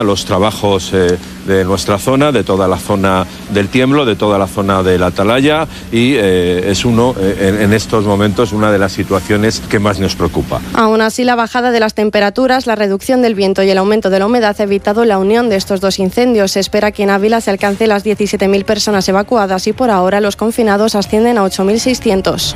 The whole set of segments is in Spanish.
Los trabajos de nuestra zona, de toda la zona del Tiemblo, de toda la zona de la Atalaya, y es en estos momentos una de las situaciones que más nos preocupa. Aún así, la bajada de las temperaturas, la reducción del viento y el aumento de la humedad ha evitado la unión de estos dos incendios. Se espera que en Ávila se alcance las 17.000 personas evacuadas y por ahora los confinados ascienden a 8.600.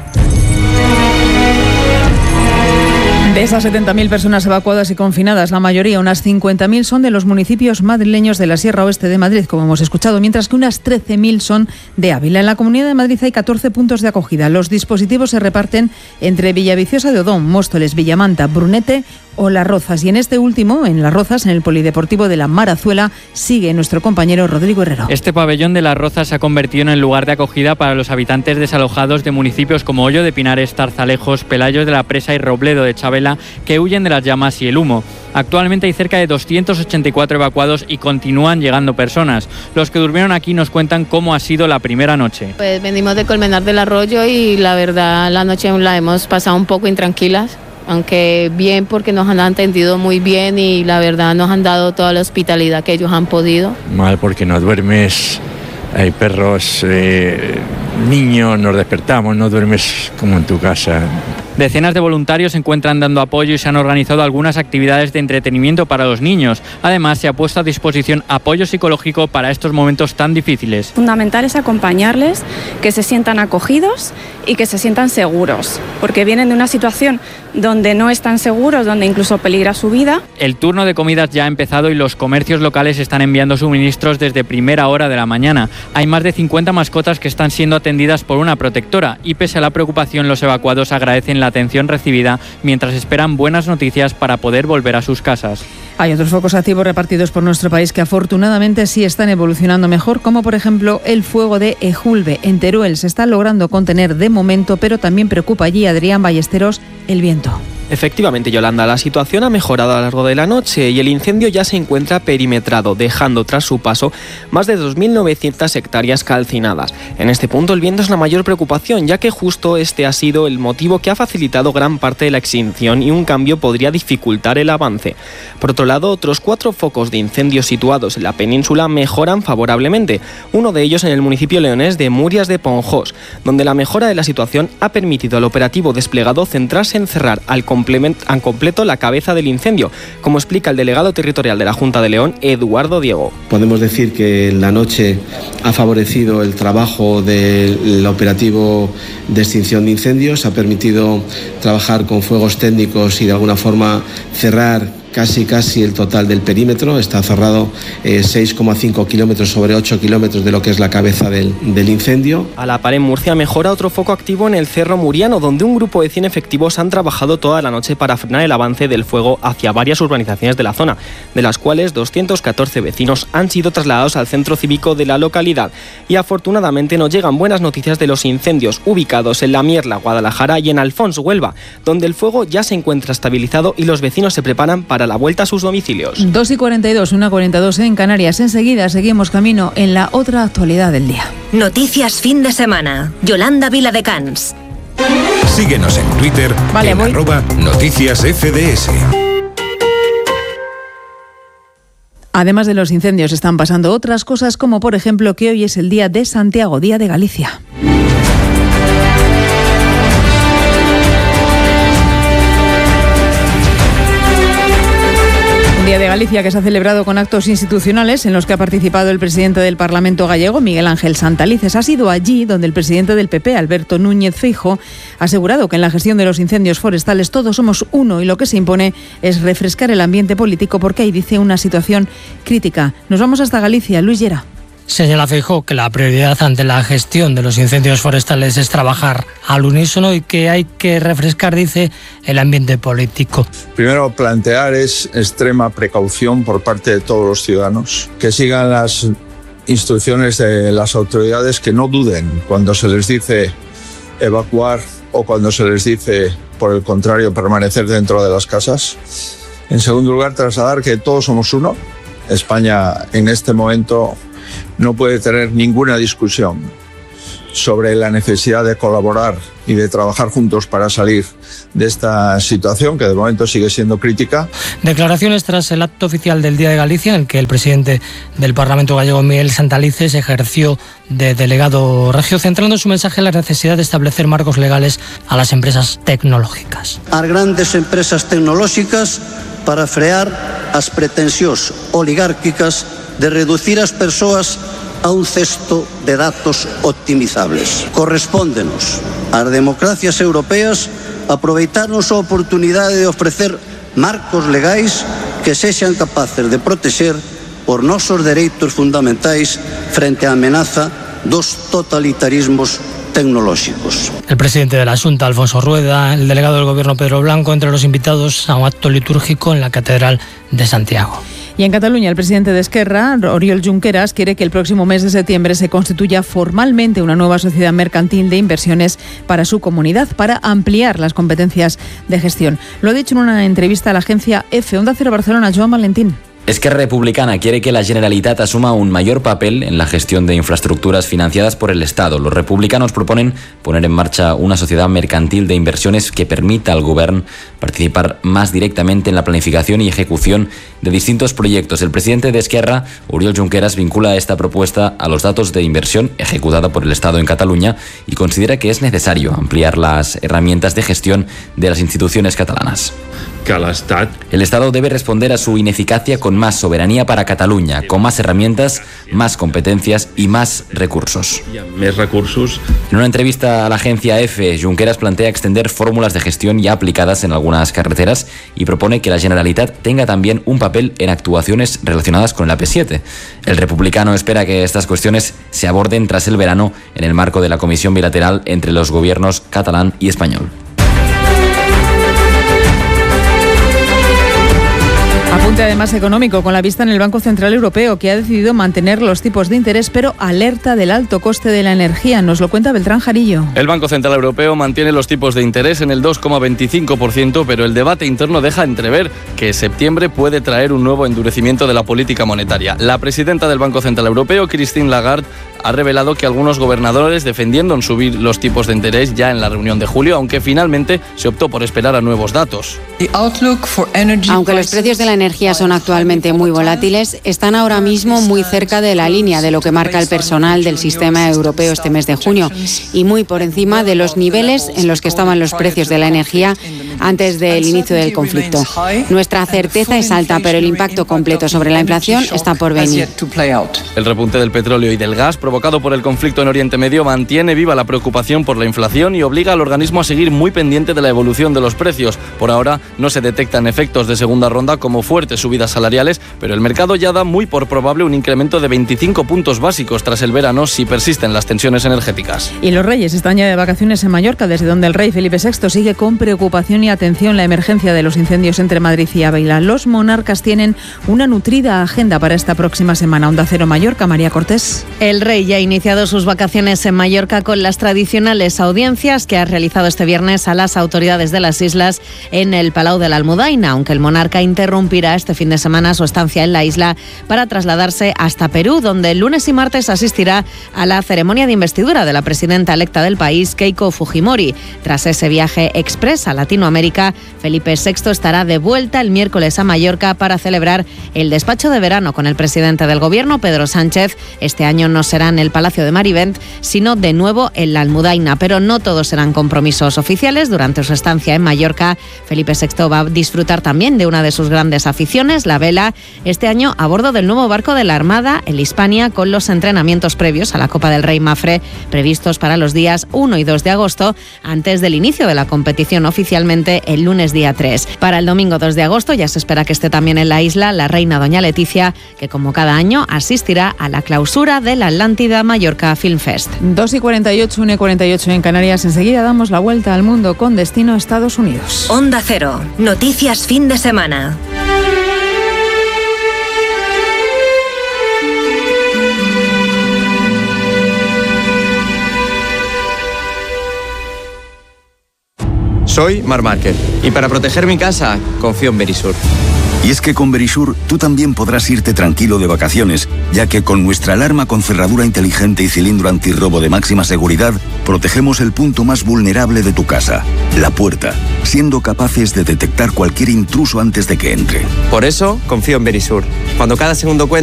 De esas 70.000 personas evacuadas y confinadas, la mayoría, unas 50.000, son de los municipios madrileños de la Sierra Oeste de Madrid, como hemos escuchado, mientras que unas 13.000 son de Ávila. En la Comunidad de Madrid hay 14 puntos de acogida. Los dispositivos se reparten entre Villaviciosa de Odón, Móstoles, Villamanta, Brunete o Las Rozas. Y en este último, en Las Rozas, en el Polideportivo de la Marazuela, sigue nuestro compañero Rodrigo Herrero. Este pabellón de Las Rozas se ha convertido en el lugar de acogida para los habitantes desalojados de municipios como Hoyo de Pinares, Tarzalejos, Pelayos de la Presa y Robledo de Chabela, que huyen de las llamas y el humo. Actualmente hay cerca de 284 evacuados y continúan llegando personas. Los que durmieron aquí nos cuentan cómo ha sido la primera noche. Pues venimos de Colmenar del Arroyo y la verdad la noche la hemos pasado un poco intranquilas, aunque bien porque nos han atendido muy bien y la verdad nos han dado toda la hospitalidad que ellos han podido. Mal porque no duermes, hay perros, niños, nos despertamos, no duermes como en tu casa. Decenas de voluntarios se encuentran dando apoyo y se han organizado algunas actividades de entretenimiento para los niños. Además, se ha puesto a disposición apoyo psicológico para estos momentos tan difíciles. Fundamental es acompañarles, que se sientan acogidos y que se sientan seguros, porque vienen de una situación donde no están seguros, donde incluso peligra su vida. El turno de comidas ya ha empezado y los comercios locales están enviando suministros desde primera hora de la mañana. Hay más de 50 mascotas que están siendo atendidas por una protectora y pese a la preocupación, los evacuados agradecen la atención recibida mientras esperan buenas noticias para poder volver a sus casas. Hay otros focos activos repartidos por nuestro país que afortunadamente sí están evolucionando mejor, como por ejemplo el fuego de Ejulbe. En Teruel se está logrando contener de momento, pero también preocupa allí, Adrián Ballesteros, el viento. Efectivamente, Yolanda, la situación ha mejorado a lo largo de la noche y el incendio ya se encuentra perimetrado, dejando tras su paso más de 2.900 hectáreas calcinadas. En este punto el viento es la mayor preocupación, ya que justo este ha sido el motivo que ha facilitado gran parte de la extinción y un cambio podría dificultar el avance. Por otro lado, otros 4 focos de incendios situados en la península mejoran favorablemente, uno de ellos en el municipio leonés de Murias de Ponjós, donde la mejora de la situación ha permitido al operativo desplegado centrarse en cerrar al completo la cabeza del incendio, como explica el delegado territorial de la Junta de León, Eduardo Diego. Podemos decir que la noche ha favorecido el trabajo del operativo de extinción de incendios, ha permitido trabajar con fuegos técnicos y de alguna forma cerrar casi el total del perímetro. Está cerrado 6,5 kilómetros sobre 8 kilómetros de lo que es la cabeza del incendio. A la par, en Murcia mejora otro foco activo en el Cerro Muriano, donde un grupo de 100 efectivos han trabajado toda la noche para frenar el avance del fuego hacia varias urbanizaciones de la zona, de las cuales 214 vecinos han sido trasladados al centro cívico de la localidad. Y afortunadamente nos llegan buenas noticias de los incendios ubicados en La Mierla, Guadalajara y en Alfons, Huelva, donde el fuego ya se encuentra estabilizado y los vecinos se preparan para la vuelta a sus domicilios. 2:42, 1:42 en Canarias. Enseguida seguimos camino en la otra actualidad del día. Noticias fin de semana. Yolanda Viladecans. Síguenos en Twitter en @NoticiasFDS. Además de los incendios están pasando otras cosas, como por ejemplo que hoy es el Día de Santiago, Día de Galicia. Día de Galicia que se ha celebrado con actos institucionales en los que ha participado el presidente del Parlamento gallego, Miguel Ángel Santalices. Ha sido allí donde el presidente del PP, Alberto Núñez Feijóo, ha asegurado que en la gestión de los incendios forestales todos somos uno y lo que se impone es refrescar el ambiente político porque ahí dice una situación crítica. Nos vamos hasta Galicia, Luis Llera. Señala Feijóo que la prioridad ante la gestión de los incendios forestales es trabajar al unísono y que hay que refrescar, dice, el ambiente político. Primero, plantear es extrema precaución por parte de todos los ciudadanos, que sigan las instrucciones de las autoridades, que no duden cuando se les dice evacuar o cuando se les dice, por el contrario, permanecer dentro de las casas. En segundo lugar, trasladar que todos somos uno. España en este momento no puede tener ninguna discusión sobre la necesidad de colaborar y de trabajar juntos para salir de esta situación que de momento sigue siendo crítica. Declaraciones tras el acto oficial del Día de Galicia, en el que el presidente del Parlamento gallego, Miguel Santalices, ejerció de delegado regio, centrando su mensaje en la necesidad de establecer marcos legales a las empresas tecnológicas. As grandes empresas tecnológicas para frear as pretensións oligárquicas de reducir as persoas a un cesto de datos optimizables. Correspóndenos ás democracias europeas aproveitarnos a oportunidade de ofrecer marcos legais que sexan capaces de protexer os nosos dereitos fundamentais frente á amenaza dos totalitarismos tecnológicos. El presidente de la Xunta, Alfonso Rueda, el delegado del Gobierno, Pedro Blanco, entre los invitados a un acto litúrgico en la Catedral de Santiago. Y en Cataluña, el presidente de Esquerra, Oriol Junqueras, quiere que el próximo mes de septiembre se constituya formalmente una nueva sociedad mercantil de inversiones para su comunidad, para ampliar las competencias de gestión. Lo ha dicho en una entrevista a la agencia EFE. Onda Cero Barcelona, Joan Valentín. Esquerra Republicana quiere que la Generalitat asuma un mayor papel en la gestión de infraestructuras financiadas por el Estado. Los republicanos proponen poner en marcha una sociedad mercantil de inversiones que permita al Govern participar más directamente en la planificación y ejecución de distintos proyectos. El presidente de Esquerra, Oriol Junqueras, vincula esta propuesta a los datos de inversión ejecutada por el Estado en Cataluña y considera que es necesario ampliar las herramientas de gestión de las instituciones catalanas. El Estado debe responder a su ineficacia con más soberanía para Cataluña, con más herramientas, más competencias y más recursos. En una entrevista a la agencia EFE, Junqueras plantea extender fórmulas de gestión ya aplicadas en algunas carreteras y propone que la Generalitat tenga también un papel en actuaciones relacionadas con el AP7. El republicano espera que estas cuestiones se aborden tras el verano en el marco de la comisión bilateral entre los gobiernos catalán y español. Apunte además económico, con la vista en el Banco Central Europeo, que ha decidido mantener los tipos de interés, pero alerta del alto coste de la energía. Nos lo cuenta Beltrán Jarillo. El Banco Central Europeo mantiene los tipos de interés en el 2,25%, pero el debate interno deja entrever que septiembre puede traer un nuevo endurecimiento de la política monetaria. La presidenta del Banco Central Europeo, Christine Lagarde, ha revelado que algunos gobernadores defendieron subir los tipos de interés ya en la reunión de julio, aunque finalmente se optó por esperar a nuevos datos. Aunque los precios de la energía son actualmente muy volátiles, están ahora mismo muy cerca de la línea de lo que marca el personal del sistema europeo este mes de junio y muy por encima de los niveles en los que estaban los precios de la energía antes del inicio del conflicto. Nuestra certeza es alta, pero el impacto completo sobre la inflación está por venir. El repunte del petróleo y del gas provocado por el conflicto en Oriente Medio mantiene viva la preocupación por la inflación y obliga al organismo a seguir muy pendiente de la evolución de los precios. Por ahora no se detectan efectos de segunda ronda como fuertes subidas salariales, pero el mercado ya da muy por probable un incremento de 25 puntos básicos tras el verano si persisten las tensiones energéticas. Y los reyes están ya de vacaciones en Mallorca, desde donde el rey Felipe VI sigue con preocupación y atención la emergencia de los incendios entre Madrid y Ávila. Los monarcas tienen una nutrida agenda para esta próxima semana. Onda Cero Mallorca, María Cortés. El rey ya ha iniciado sus vacaciones en Mallorca con las tradicionales audiencias que ha realizado este viernes a las autoridades de las islas en el Palau de la Almudaina, aunque el monarca interrumpirá este fin de semana su estancia en la isla para trasladarse hasta Perú, donde el lunes y martes asistirá a la ceremonia de investidura de la presidenta electa del país, Keiko Fujimori. Tras ese viaje express a Latinoamérica, Felipe VI estará de vuelta el miércoles a Mallorca para celebrar el despacho de verano con el presidente del gobierno, Pedro Sánchez. Este año no será en el Palacio de Marivent, sino de nuevo en la Almudaina, pero no todos serán compromisos oficiales. Durante su estancia en Mallorca, Felipe VI va a disfrutar también de una de sus grandes aficiones, la vela, este año a bordo del nuevo barco de la Armada, el Hispania, con los entrenamientos previos a la Copa del Rey Mafre previstos para los días 1 y 2 de agosto, antes del inicio de la competición oficialmente el lunes día 3. Para el domingo 2 de agosto ya se espera que esté también en la isla la reina doña Leticia, que como cada año asistirá a la clausura de la Atlántida Mallorca Film Fest. 2:48, 1:48 en Canarias. Enseguida damos la vuelta al mundo con destino a Estados Unidos. Onda Cero, noticias fin de semana. Soy Marc Márquez y para proteger mi casa confío en Verisur. Y es que con Verisur tú también podrás irte tranquilo de vacaciones, ya que con nuestra alarma con cerradura inteligente y cilindro antirrobo de máxima seguridad, protegemos el punto más vulnerable de tu casa, la puerta, siendo capaces de detectar cualquier intruso antes de que entre. Por eso confío en Verisur. Cuando cada segundo cuenta,